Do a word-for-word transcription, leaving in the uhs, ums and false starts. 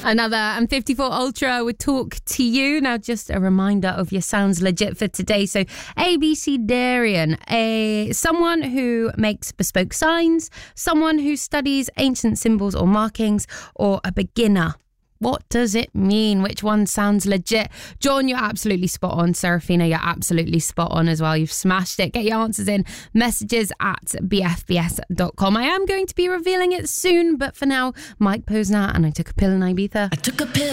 Another M fifty-four Ultra would talk to you. Now, just a reminder of your sounds legit for today. So, A B C Darian, a someone who makes bespoke signs, someone who studies ancient symbols or markings, or a beginner. What does it mean? Which one sounds legit? John, you're absolutely spot on. Serafina, you're absolutely spot on as well. You've smashed it. Get your answers in. Messages at b f b s dot com. I am going to be revealing it soon, but for now, Mike Posner and I Took a Pill in Ibiza. I took a pill.